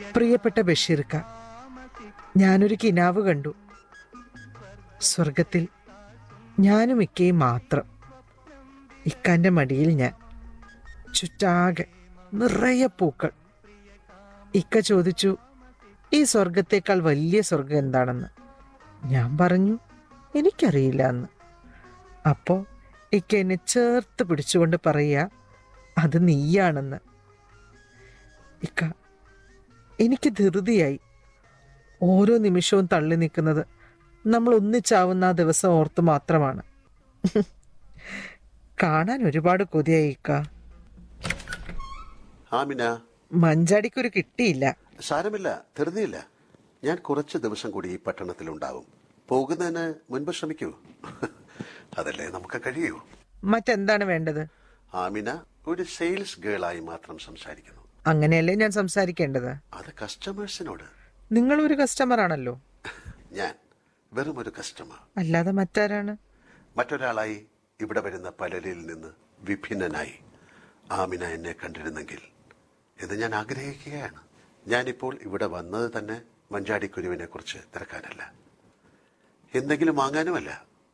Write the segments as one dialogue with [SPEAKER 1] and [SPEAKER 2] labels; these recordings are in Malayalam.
[SPEAKER 1] പ്രിയപ്പെട്ട ബഷീർക്ക, ഞാനൊരു കിനാവ് കണ്ടു. സ്വർഗത്തിൽ ഞാനും ഇക്കയും മാത്രം. ഇക്കാന്റെ മടിയിൽ ഞാൻ, ചുറ്റാകെ നിറയെ പൂക്കൾ. ഇക്ക ചോദിച്ചു, ഈ സ്വർഗത്തേക്കാൾ വലിയ സ്വർഗം എന്താണെന്ന്. ഞാൻ പറഞ്ഞു, എനിക്കറിയില്ല എന്ന്. അപ്പോ ഇക്ക എന്നെ ചേർത്ത് പിടിച്ചുകൊണ്ട് പറയുക, അത് നീയാണെന്ന്. ഇക്ക, എനിക്ക് ധൃതിയായി. ഓരോ നിമിഷവും തള്ളി നിൽക്കുന്നത് നമ്മൾ ഒന്നിച്ചാവുന്ന ആ ദിവസം ഓർത്ത് മാത്രമാണ്. കാണാൻ ഒരുപാട് കൊതിയായി ഇക്ക. മഞ്ചാടിക്കൊരു കിട്ടിയില്ല.
[SPEAKER 2] സാരമില്ല, ധൃതിയില്ല. ഞാൻ കുറച്ച് ദിവസം കൂടി ഈ പട്ടണത്തിലുണ്ടാവും. പോകുന്നതിന് മുൻപ് ശ്രമിക്കൂ. അതല്ലേ നമുക്ക് കഴിയൂ.
[SPEAKER 1] മറ്റെന്താണ് വേണ്ടത്?
[SPEAKER 2] ആമിന ഒരു സെയിൽസ് ഗേളായി മാത്രം സംസാരിക്കുന്നു.
[SPEAKER 1] അങ്ങനെയല്ലേ ഞാൻ സംസാരിക്കേണ്ടത്?
[SPEAKER 2] അത് കസ്റ്റമേഴ്സിനോട്.
[SPEAKER 1] നിങ്ങൾ ഒരു കസ്റ്റമർ ആണല്ലോ.
[SPEAKER 2] ഞാൻ വെറും ഒരു കസ്റ്റമർ.
[SPEAKER 1] അല്ലാതെ മറ്റാരാണ്?
[SPEAKER 2] മറ്റൊരാളായി ഇവിടെ വരുന്ന പലരിൽ നിന്ന് വിഭിന്നനായി ആമിന എന്നെ കണ്ടിരുന്നെങ്കിൽ എന്ന് ഞാൻ ആഗ്രഹിക്കുകയാണ്. ഞാനിപ്പോൾ ഇവിടെ വന്നത് തന്നെ മഞ്ചാടിക്കുരുവിനെ കുറിച്ച് തിരക്കാനല്ല, എന്തെങ്കിലും വാങ്ങാനുമല്ല.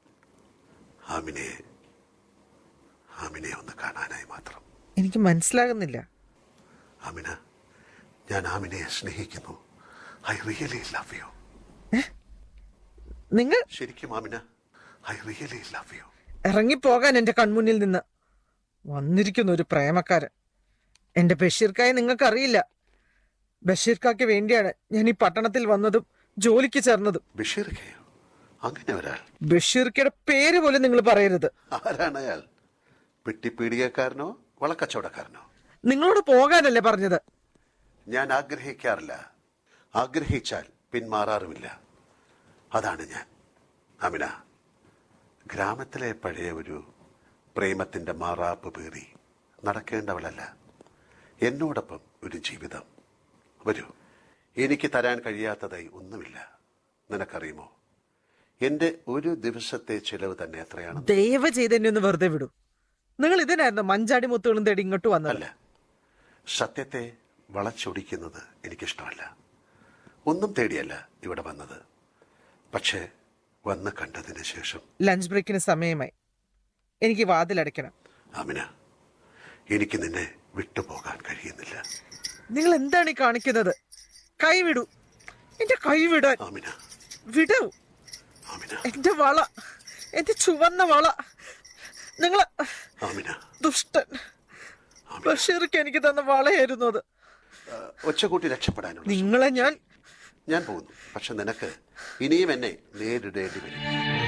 [SPEAKER 2] ആമിനെ ഒന്ന് കാണാനായി മാത്രം.
[SPEAKER 1] എനിക്ക് മനസ്സിലാകുന്നില്ല.
[SPEAKER 2] ആമിന, ഞാൻ ആമിനയെ സ്നേഹിക്കുന്നു. I really love you.
[SPEAKER 1] നിങ്ങൾ
[SPEAKER 2] ശരിക്കും Amina, I really love you.
[SPEAKER 1] ഇറങ്ങിപ്പോകാൻ എന്റെ കൺമുന്നിൽ നിന്ന്. വന്നിരിക്കുന്ന ഒരു പ്രേമക്കാരൻ. എന്റെ ബഷീർക്കായെ നിങ്ങൾക്കറിയില്ല. ബഷീർക്കാക്ക് വേണ്ടിയാണ് ഞാൻ ഈ പട്ടണത്തിൽ വന്നതും ജോലിക്ക് ചേർന്നതും.
[SPEAKER 2] ബഷീർക്കയോ? അങ്ങനെ ഒരാൾ?
[SPEAKER 1] ബഷീർക്കയുടെ പേര് പോലും നിങ്ങൾ പറയരുത്.
[SPEAKER 2] ആരാണ് അയാൾ? പെട്ടിപ്പീടികക്കാരനോ വളക്കച്ചവടക്കാരനോ?
[SPEAKER 1] നിങ്ങളോട് പോകാനല്ലേ പറഞ്ഞത്?
[SPEAKER 2] ഞാൻ ആഗ്രഹിക്കാറില്ല, ആഗ്രഹിച്ചാൽ പിന്മാറാറുമില്ല. അതാണ് ഞാൻ. ആമിന, ഗ്രാമത്തിലെ പഴയ ഒരു പ്രേമത്തിന്റെ മാറാപ്പ് പേറി നടക്കേണ്ടവളല്ല. എന്നോടൊപ്പം ഒരു ജീവിതം. വരൂ, എനിക്ക് തരാൻ കഴിയാത്തതായി ഒന്നുമില്ല. നിനക്കറിയുമോ, എന്റെ ഒരു ദിവസത്തെ ചിലവ് തന്നെ എത്രയാണ്?
[SPEAKER 1] ദയവ് ചെയ്ത് എന്നെ ഒന്ന് വെറുതെ വിടൂ. നിങ്ങൾ ഇതിനായിരുന്നു മഞ്ചാടി മുത്തുകളും തേടി ഇങ്ങോട്ട് വന്നല്ല.
[SPEAKER 2] സത്യത്തെ വളച്ചൊടിക്കുന്നത് എനിക്കിഷ്ടമല്ല. ഒന്നും തേടിയല്ല ഇവിടെ വന്നത്. പക്ഷേ വന്ന് കണ്ടതിന് ശേഷം.
[SPEAKER 1] ലഞ്ച് ബ്രേക്കിന് സമയമായി. എനിക്ക് വാതിലടയ്ക്കണം.
[SPEAKER 2] ആമിന, എനിക്ക് നിന്നെ വിട്ടുപോകാൻ കഴിയുന്നില്ല.
[SPEAKER 1] നിങ്ങൾ എന്താണ് ഈ കാണിക്കുന്നത്? കൈവിടൂ. എന്റെ കൈവിടാൻ.
[SPEAKER 2] ആമിന,
[SPEAKER 1] വിടൂ.
[SPEAKER 2] ആമിന,
[SPEAKER 1] എന്റെ വള, എന്റെ ചുവന്ന വള. നിങ്ങൾ ദുഷ്ടൻ. ബഷീർക്ക് എനിക്ക് തന്ന വളയായിരുന്നു അത്.
[SPEAKER 2] ഒച്ചകൂട്ടി രക്ഷപ്പെടാനുള്ള
[SPEAKER 1] നിങ്ങളെ
[SPEAKER 2] ഞാൻ പോകുന്നു. പക്ഷെ നിനക്ക് ഇനിയും എന്നെ നേരിടേണ്ടി വരും.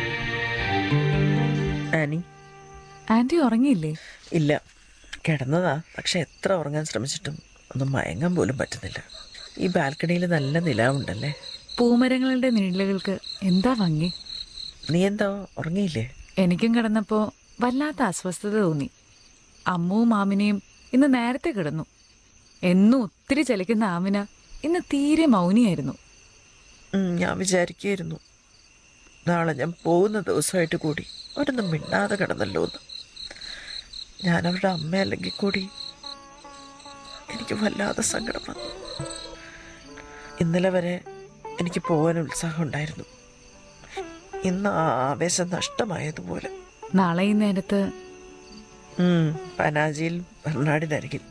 [SPEAKER 3] ആന്റി ഉറങ്ങിയില്ലേ?
[SPEAKER 4] ഇല്ല, കിടന്നതാ. പക്ഷെ എത്ര ഉറങ്ങാൻ ശ്രമിച്ചിട്ടും ഒന്നും മയങ്ങാൻ പോലും പറ്റുന്നില്ല. ഈ ബാൽക്കണിയിൽ നല്ല നിലാവുണ്ടല്ലേ.
[SPEAKER 3] പൂമരങ്ങളുടെ നിഴലുകൾക്ക് എന്താ ഭംഗി.
[SPEAKER 4] നീ എന്താ ഉറങ്ങിയില്ലേ?
[SPEAKER 3] എനിക്കും കിടന്നപ്പോ വല്ലാത്ത അസ്വസ്ഥത തോന്നി. അമ്മുവും ആമിനയും ഇന്ന് നേരത്തെ കിടന്നു. എന്നും ഒത്തിരി ചലിക്കുന്ന ആമിന ഇന്ന് തീരെ മൗനിയായിരുന്നു.
[SPEAKER 4] ഞാൻ വിചാരിക്കുകയായിരുന്നു, നാളെ ഞാൻ പോകുന്ന ദിവസമായിട്ട് കൂടി അവരൊന്നും മിണ്ടാതെ കിടന്നല്ലോ എന്ന്. ഞാൻ അവരുടെ അമ്മയല്ലെങ്കിൽ കൂടി എനിക്ക് വല്ലാതെ സങ്കടം വന്നു. ഇന്നലെ വരെ എനിക്ക് പോകാൻ ഉത്സാഹം ഉണ്ടായിരുന്നു. ഇന്ന് ആ ആവേശം നഷ്ടമായതുപോലെ.
[SPEAKER 3] നാളെ ഈ നേരത്ത്
[SPEAKER 4] പനാജിയിൽ ബെർണാഡിനരികിൽ.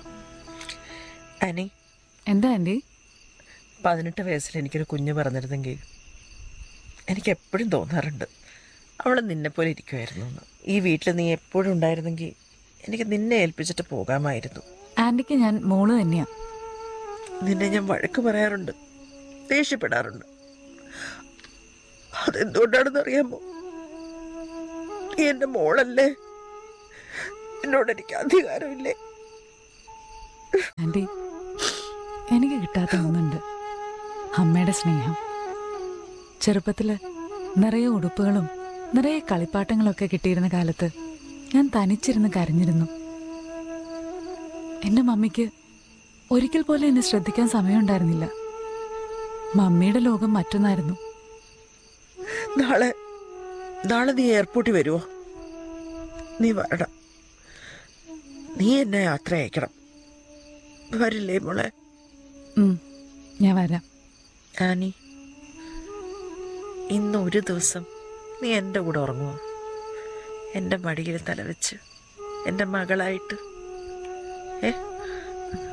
[SPEAKER 4] ആനി,
[SPEAKER 3] എന്താ ആന്റി?
[SPEAKER 4] 18 വയസ്സിൽ എനിക്കൊരു കുഞ്ഞ് പറഞ്ഞിരുന്നെങ്കിൽ എനിക്ക് എപ്പോഴും തോന്നാറുണ്ട് അവൾ നിന്നെപ്പോലെ ഇരിക്കുമായിരുന്നു എന്ന്. ഈ വീട്ടിൽ നീ എപ്പോഴും ഉണ്ടായിരുന്നെങ്കിൽ എനിക്ക് നിന്നെ ഏൽപ്പിച്ചിട്ട് പോകാമായിരുന്നു.
[SPEAKER 3] ആന്റിക്ക് ഞാൻ മോള് തന്നെയാ.
[SPEAKER 4] നിന്നെ ഞാൻ വഴക്ക് പറയാറുണ്ട്, ദേഷ്യപ്പെടാറുണ്ട്. അതെന്തുകൊണ്ടാണെന്ന് അറിയാമോ? നീ എന്റെ മോളല്ലേ, എന്നോട് എനിക്ക് അധികാരമില്ലേ?
[SPEAKER 3] ആന്റി, എനിക്ക് കിട്ടാത്ത ഒന്നുണ്ട്, അമ്മയുടെ സ്നേഹം. ചെറുപ്പത്തില് നിറയെ ഉടുപ്പുകളും നിറയെ കളിപ്പാട്ടങ്ങളൊക്കെ കിട്ടിയിരുന്ന കാലത്ത് ഞാൻ തനിച്ചിരുന്ന് കരഞ്ഞിരുന്നു. എന്റെ മമ്മിക്ക് ഒരിക്കൽ പോലും എന്നെ ശ്രദ്ധിക്കാൻ സമയമുണ്ടായിരുന്നില്ല. മമ്മിയുടെ ലോകം മറ്റൊന്നായിരുന്നു.
[SPEAKER 4] നാളെ നീ എയർപോർട്ടിൽ വരുമോ? നീ വരണം. നീ എന്നെ യാത്ര അയക്കണം. വരില്ലേ മോളെ?
[SPEAKER 3] ഞാൻ വരാം.
[SPEAKER 4] ആനി, ഇന്ന് ഒരു ദിവസം നീ എൻ്റെ കൂടെ ഉറങ്ങുമോ? എൻ്റെ മടിയിൽ തലവെച്ച് എൻ്റെ മകളായിട്ട്.